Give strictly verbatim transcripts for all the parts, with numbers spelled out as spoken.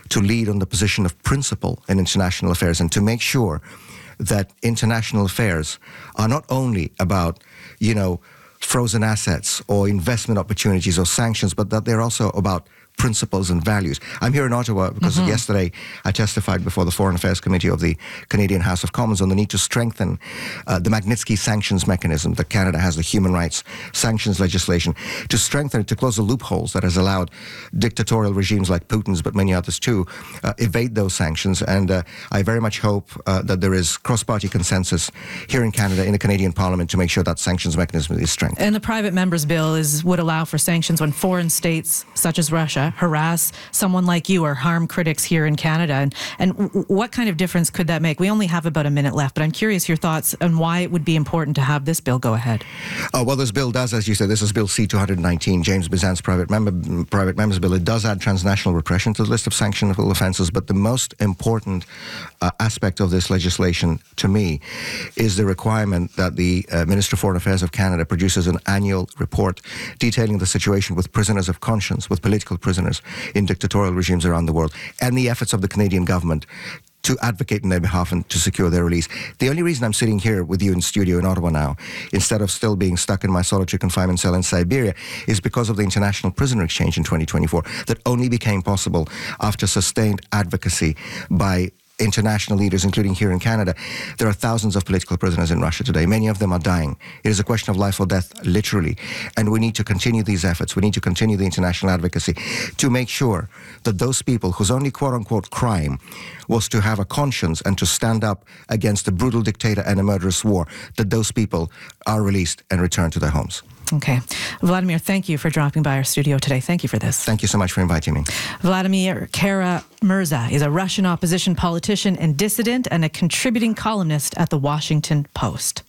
to lead on the position of principle in international affairs and to make sure that international affairs are not only about, you know, frozen assets or investment opportunities or sanctions, but that they're also about principles and values. I'm here in Ottawa because mm-hmm. yesterday I testified before the Foreign Affairs Committee of the Canadian House of Commons on the need to strengthen uh, the Magnitsky sanctions mechanism that Canada has, the human rights sanctions legislation, to strengthen it, to close the loopholes that has allowed dictatorial regimes like Putin's, but many others too, uh, evade those sanctions. And uh, I very much hope uh, that there is cross-party consensus here in Canada, in the Canadian Parliament, to make sure that sanctions mechanism is strengthened. And the private member's bill is would allow for sanctions when foreign states, such as Russia, harass someone like you or harm critics here in Canada. And, and w- what kind of difference could that make? We only have about a minute left, but I'm curious your thoughts on why it would be important to have this bill go ahead. Uh, well, this bill does, as you said, this is Bill C two nineteen, James Bizant's private member, private member's bill. It does add transnational repression to the list of sanctionable offences, but the most important uh, aspect of this legislation, to me, is the requirement that the uh, Minister of Foreign Affairs of Canada produces an annual report detailing the situation with prisoners of conscience, with political prisoners in dictatorial regimes around the world, and the efforts of the Canadian government to advocate on their behalf and to secure their release. The only reason I'm sitting here with you in studio in Ottawa now, instead of still being stuck in my solitary confinement cell in Siberia, is because of the International Prisoner Exchange in twenty twenty-four that only became possible after sustained advocacy by international leaders, including here in Canada. There are thousands of political prisoners in Russia today. Many of them are dying. It is a question of life or death, literally. And we need to continue these efforts. We need to continue the international advocacy to make sure that those people whose only quote-unquote crime was to have a conscience and to stand up against a brutal dictator and a murderous war, that those people are released and returned to their homes. Okay. Vladimir, thank you for dropping by our studio today. Thank you for this. Thank you so much for inviting me. Vladimir Kara-Murza is a Russian opposition politician and dissident and a contributing columnist at the Washington Post.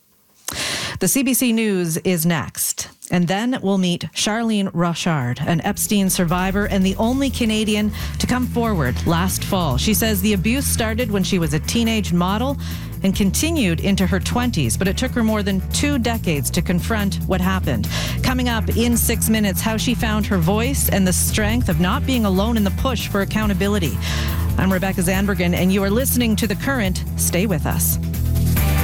The C B C News is next. And then we'll meet Charlene Rochard, an Epstein survivor and the only Canadian to come forward last fall. She says the abuse started when she was a teenage model and continued into her twenties, but it took her more than two decades to confront what happened. Coming up in six minutes, how she found her voice and the strength of not being alone in the push for accountability. I'm Rebecca Zandbergen, and you are listening to The Current. Stay with us.